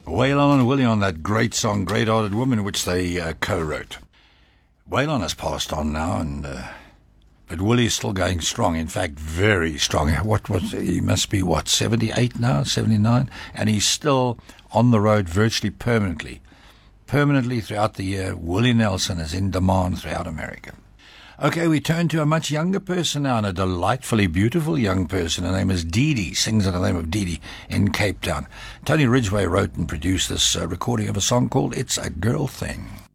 Waylon and Willie on that great song, Great Hearted Woman, which they co-wrote. Waylon has passed on now, but Willie's still going strong. In fact, very strong. He must be, 78 now, 79? And he's still on the road virtually permanently. Permanently throughout the year, Willie Nelson is in demand throughout America. Okay, we turn to a much younger person now, and a delightfully beautiful young person. Her name is Dee Dee, sings under the name of Dee Dee in Cape Town. Tony Ridgway wrote and produced this recording of a song called It's a Girl Thing.